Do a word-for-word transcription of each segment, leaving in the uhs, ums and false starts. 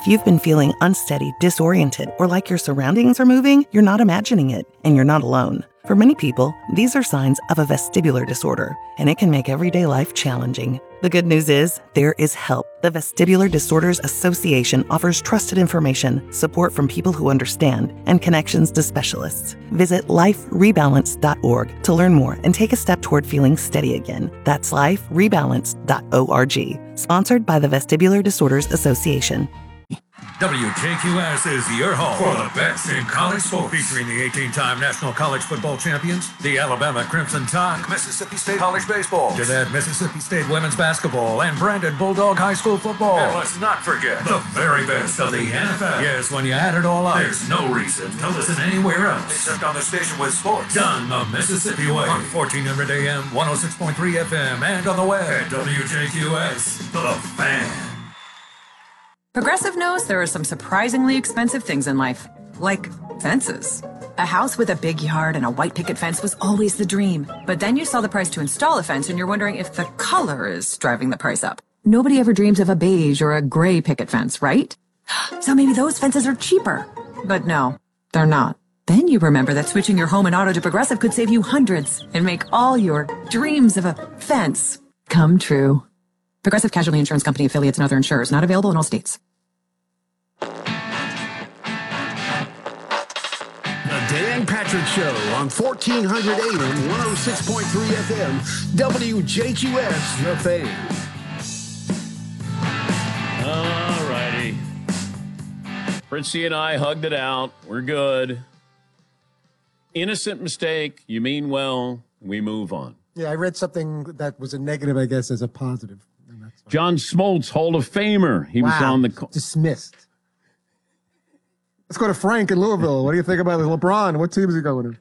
If you've been feeling unsteady, disoriented, or like your surroundings are moving, you're not imagining it, and you're not alone. For many people, these are signs of a vestibular disorder, and it can make everyday life challenging. The good news is, there is help. The Vestibular Disorders Association offers trusted information, support from people who understand, and connections to specialists. Visit life rebalance dot org to learn more and take a step toward feeling steady again. That's life rebalance dot org. Sponsored by the Vestibular Disorders Association. W J Q S is your home for the best in college sports, featuring the eighteen-time National College Football Champions, the Alabama Crimson Tide, Mississippi State College Baseball, to that Mississippi State Women's Basketball, and Brandon Bulldog High School Football. And let's not forget the very best of the N F L. Yes, when you add it all up, there's no reason to listen anywhere else except on the station with sports done the Mississippi way on fourteen hundred A M, one oh six point three F M, and on the web at W J Q S, The Fan. Progressive knows there are some surprisingly expensive things in life, like fences. A house with a big yard and a white picket fence was always the dream. But then you saw the price to install a fence and you're wondering if the color is driving the price up. Nobody ever dreams of a beige or a gray picket fence, right? So maybe those fences are cheaper. But no, they're not. Then you remember that switching your home and auto to Progressive could save you hundreds and make all your dreams of a fence come true. Progressive Casualty Insurance Company, affiliates, and other insurers. Not available in all states. The Dan Patrick Show on fourteen hundred A M, one oh six point three F M, W J Q S, The Fan. All righty. Fritzy and I hugged it out. We're good. Innocent mistake. You mean well. We move on. Yeah, I read something that was a negative, I guess, as a positive. John Smoltz, Hall of Famer. He wow. was on the... Co- Dismissed. Let's go to Frank in Louisville. What do you think about LeBron? What team is he going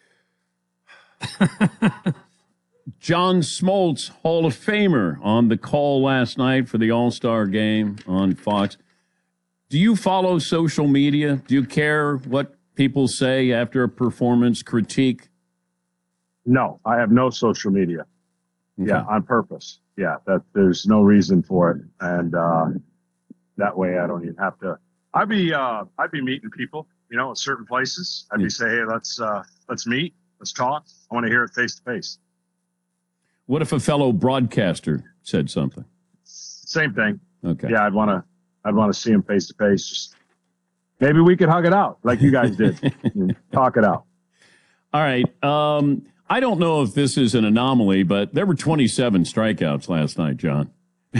to? John Smoltz, Hall of Famer, on the call last night for the All-Star game on Fox. Do you follow social media? Do you care what people say after a performance, critique? No, I have no social media. Okay. Yeah, on purpose. Yeah, that there's no reason for it. And uh, that way I don't even have to. I'd be uh, I'd be meeting people, you know, at certain places. I'd be saying, hey, let's uh, let's meet, let's talk. I want to hear it face to face. What if a fellow broadcaster said something? Same thing. Okay. Yeah, I'd want to I'd want to see him face to face. Just maybe we could hug it out like you guys did. Talk it out. All right. Um, I don't know if this is an anomaly, but there were twenty-seven strikeouts last night, John.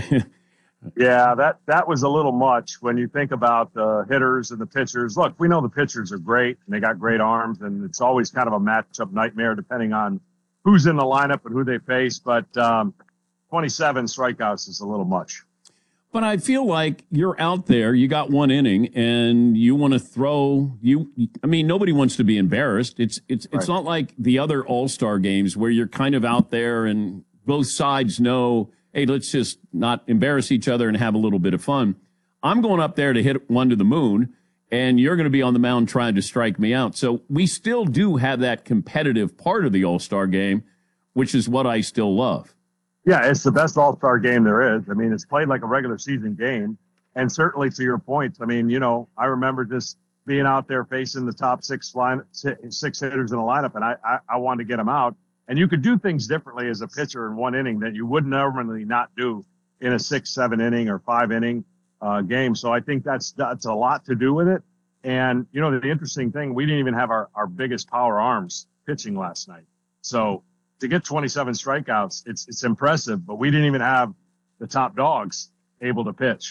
Yeah, that, that was a little much when you think about the hitters and the pitchers. Look, we know the pitchers are great, and they got great arms, and it's always kind of a matchup nightmare depending on who's in the lineup and who they face. But um, twenty-seven strikeouts is a little much. But I feel like you're out there, you got one inning, and you want to throw you. I mean, nobody wants to be embarrassed. It's it's it's right. Not like the other All-Star games where you're kind of out there and both sides know, hey, let's just not embarrass each other and have a little bit of fun. I'm going up there to hit one to the moon, and you're going to be on the mound trying to strike me out. So we still do have that competitive part of the All-Star game, which is what I still love. Yeah, it's the best All-Star game there is. I mean, it's played like a regular season game. And certainly to your point, I mean, you know, I remember just being out there facing the top six line, six hitters in the lineup, and I, I, I wanted to get them out. And you could do things differently as a pitcher in one inning that you would normally not do in a six, seven inning or five inning uh, game. So I think that's that's a lot to do with it. And, you know, the, the interesting thing, we didn't even have our, our biggest power arms pitching last night. So to get twenty-seven strikeouts, it's it's impressive, but we didn't even have the top dogs able to pitch.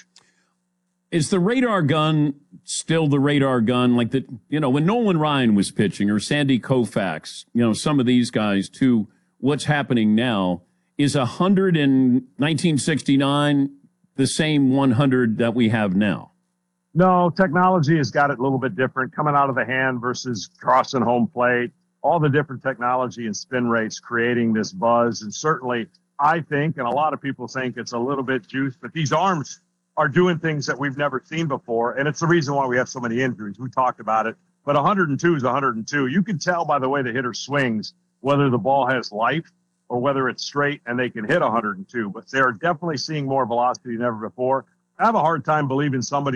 Is the radar gun still the radar gun? Like the, you know, when Nolan Ryan was pitching or Sandy Koufax, you know, some of these guys to what's happening now, is one hundred in nineteen sixty-nine the same one hundred that we have now? No, technology has got it a little bit different, coming out of the hand versus crossing home plate, all the different technology and spin rates creating this buzz. And certainly I think, and a lot of people think it's a little bit juiced, but these arms are doing things that we've never seen before. And it's the reason why we have so many injuries. We talked about it, but one hundred two is one hundred two. You can tell by the way the hitter swings whether the ball has life or whether it's straight and they can hit one hundred two, but they're definitely seeing more velocity than ever before. I have a hard time believing somebody